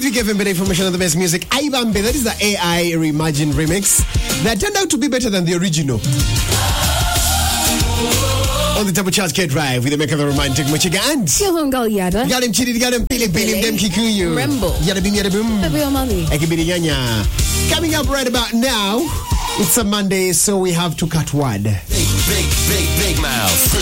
Midweek FM, better information on the best music. Aibambe, that is the AI reimagined remix that turned out to be better than the original. On the Double Charge K Drive with the maker of the romantic Machiga and Kilongal Yada. Got him chitty, got him pili, them Kikuyu. Rembo. Yada bim, yada boom. Ekibirinyanya. Coming up right about now, it's a Monday, so we have to cut word. Big mouth.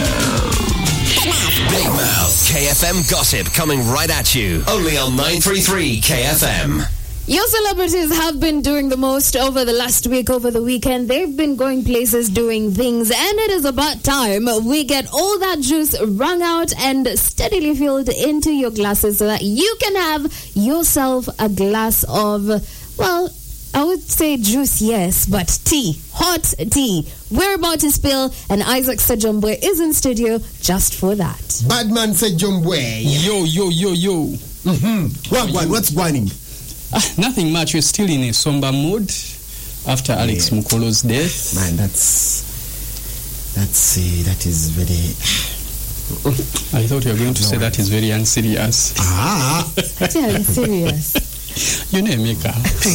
Big Mouth. KFM gossip coming right at you. Only on 933 KFM. Your celebrities have been doing the most over the last week, over the weekend. They've been going places, doing things, and it is about time we get all that juice wrung out and steadily filled into your glasses so that you can have yourself a glass of, well, I would say juice, yes, but tea, hot tea. We're about to spill, and Isaac Sejombwe is in studio just for that. Badman Sejombwe. Yo. What's whining? Nothing much. We're still in a somber mood after Alex Mukolo's death. Man, that is very... I thought you were going to say that is very unserious. Tell serious. You know, Mika.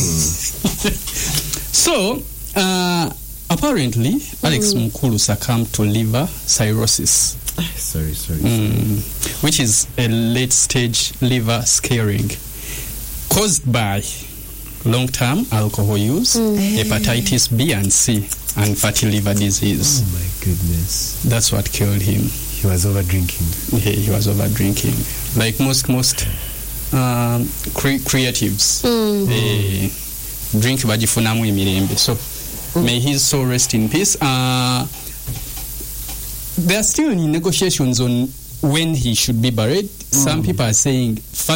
So, apparently, Alex Mukulu succumbed to liver cirrhosis. Sorry. Which is a late-stage liver scarring caused by long-term alcohol use, hepatitis B and C, and fatty liver disease. Oh, my goodness. That's what killed him. He was over-drinking. Yeah, he was over-drinking. Like most creatives. They drink bajifunamu imirembe. So, may his soul rest in peace. There are still negotiations on when he should be buried. Some people are saying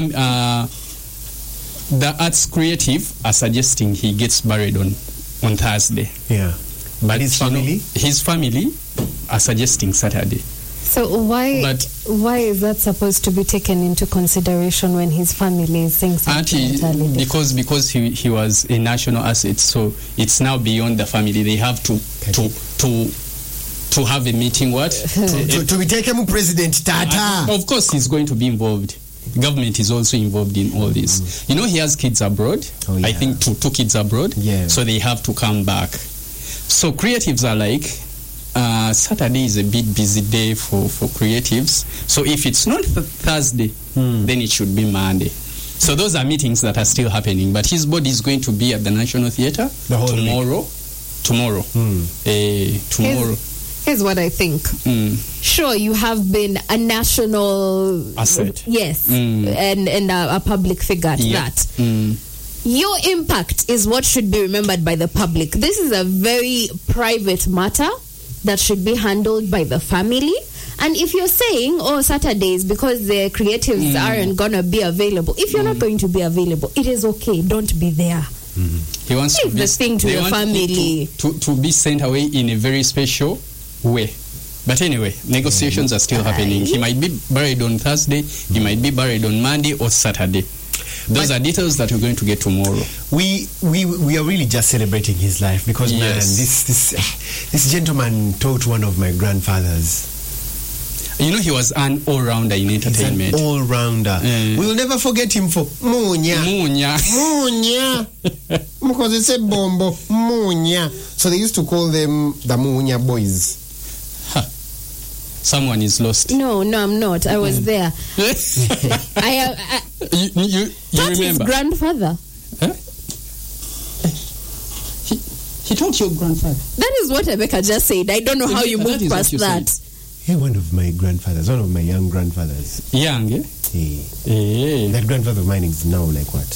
the arts creative are suggesting he gets buried on Thursday. Yeah. But his family? His family are suggesting Saturday. So why is that supposed to be taken into consideration when his family is saying something entirely different? Because he was a national asset, so it's now beyond the family. They have to have a meeting. To be taken president Tata. Of course, he's going to be involved. Government is also involved in all this. You know, he has kids abroad. I think two kids abroad. Yeah. So they have to come back. So creatives are like, Saturday is a bit busy day for creatives. So if it's not Thursday, then it should be Monday. So those are meetings that are still happening. But his body is going to be at the National Theatre tomorrow. Tomorrow. Here's what I think. Sure, you have been a national asset. Yes, and a public figure at that. Your impact is what should be remembered by the public. This is a very private matter that should be handled by the family. And if you're saying, Saturdays, because the creatives aren't going to be available, if you're not going to be available, it is okay. Don't be there. He wants Give the thing to your family. To be sent away in a very special way. But anyway, negotiations are still happening. He might be buried on Thursday, he might be buried on Monday or Saturday. Those are details that we're going to get tomorrow. We are really just celebrating his life because man, this gentleman taught one of my grandfathers. You know, he was an all-rounder in entertainment. He's an all-rounder. We'll never forget him for Munya. Because they said Bombo, Munya. So they used to call them the Munya boys. Someone is lost. No, I'm not. I was there. You That's remember? his grandfather. Huh? He taught your grandfather. That is what Rebecca just said. I don't know how you moved past that. Hey, one of my grandfathers, one of my young grandfathers. Young, eh? Hey. That grandfather of mine is now like what?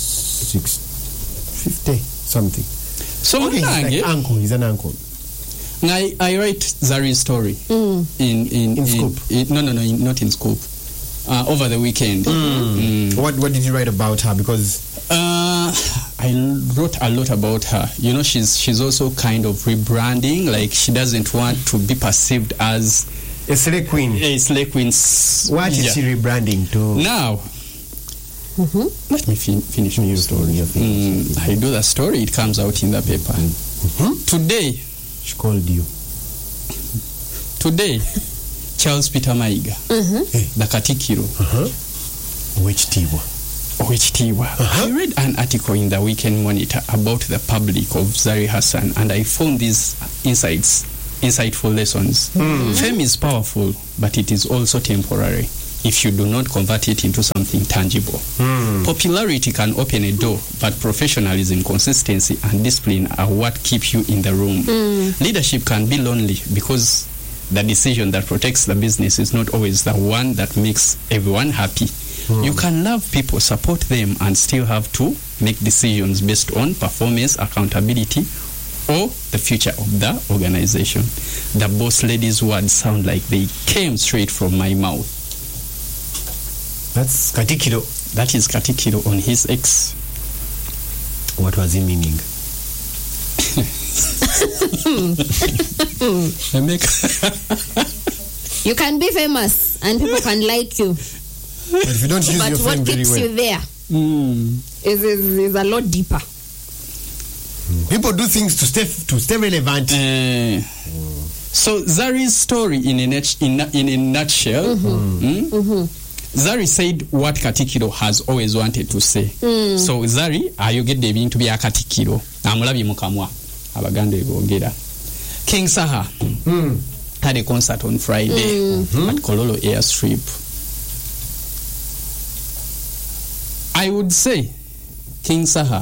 50 something. So okay, he's like uncle. He's an uncle. I write Zari's story in Scoop. No, not in Scoop. Over the weekend. What did you write about her? Because I wrote a lot about her. You know, she's also kind of rebranding. Like, she doesn't want to be perceived as a slay queen. A slay queen. What is she rebranding to? Now, let me finish my story. I do the story. It comes out in the paper. Today. She called you. Today, Charles Peter Maiga, the Katikiro, Which Tiwa? I read an article in the Weekend Monitor about the public of Zari Hassan, and I found these insightful lessons. Fame is powerful, but it is also temporary if you do not convert it into something tangible. Popularity can open a door, but professionalism, consistency, and discipline are what keep you in the room. Leadership can be lonely because the decision that protects the business is not always the one that makes everyone happy. You can love people, support them, and still have to make decisions based on performance, accountability, or the future of the organization. The boss lady's words sound like they came straight from my mouth. That's Katikiro. That is Katikiro on his X. What was he meaning? You can be famous and people can like you. But if you don't use But your what fame very keeps well, you there is a lot deeper. people do things to stay relevant. So Zari's story in a nutshell. Zari said what Katikiro has always wanted to say. So Zari ayogedde ebintu bya Katikiro amulabye mukamwa abaganda ebogera. King Saha had a concert on Friday at Kololo Airstrip. I would say King Saha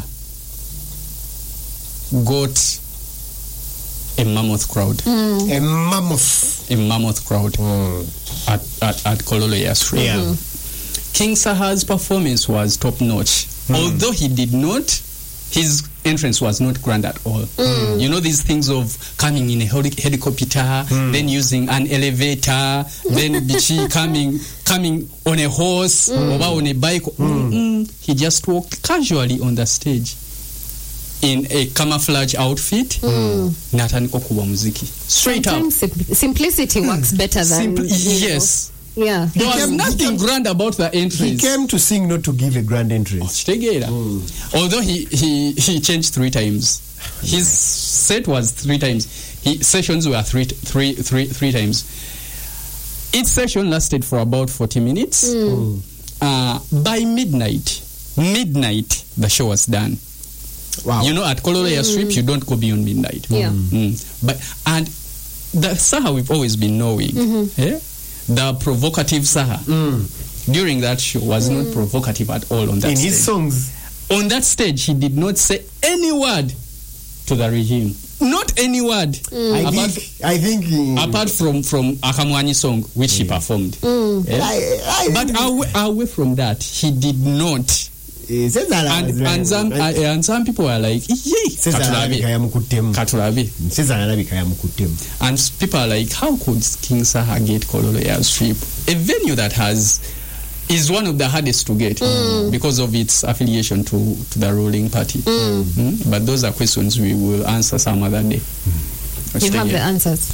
got a mammoth crowd. A mammoth crowd at Kololo Airstrip. Yeah. King Saha's performance was top notch. Although he did not, his entrance was not grand at all. You know these things of coming in a helicopter, then using an elevator, then Bichi coming on a horse or on a bike. He just walked casually on the stage in a camouflage outfit. Nataniko kuba muziki. Straight up. Simplicity works better than yes. Yeah. There was nothing grand about the entrance. He came to sing, not to give a grand entrance. Although he changed 3 times. His set was 3 times. Sessions were three times. Each session lasted for about 40 minutes. By midnight, the show was done. Wow. You know, at Kololo Airstrip, you don't go beyond midnight. Yeah. And the Saha we've always been knowing, the provocative Saha during that show was not provocative at all on that stage. In his songs. On that stage, he did not say any word to the regime. Not any word. I think apart from Akamwani song, which he performed. But away from that, he did not. And some people are like, Katulabi. And people are like, how could King Saha get Kololo Airstrip? A venue that is one of the hardest to get because of its affiliation to the ruling party. But those are questions we will answer some other day. You have the answers.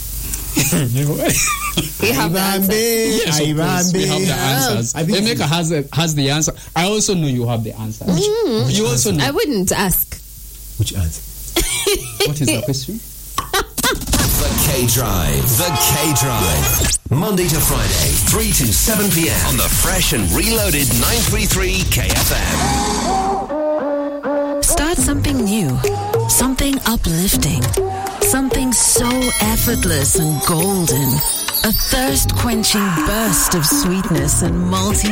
We have the answers. Yes, of course, we have the answers. Emeka has the answer. I also know you have the answer. You also know. I wouldn't ask. Which answer? What is the question? The K-Drive. Monday to Friday, 3 to 7 p.m. on the fresh and reloaded 933 KFM. Start something new. Something uplifting. Something so effortless and golden. A thirst-quenching burst of sweetness and malty